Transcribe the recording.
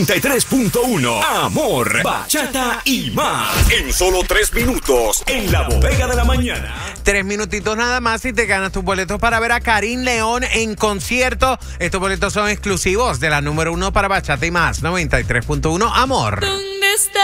93.1 Amor, Bachata y más. En solo 3 minutos, en la bodega de la mañana. 3 minutitos nada más y te ganas tus boletos para ver a Karim León en concierto. Estos boletos son exclusivos de la número 1 para Bachata y más. 93.1 Amor. ¿Dónde está?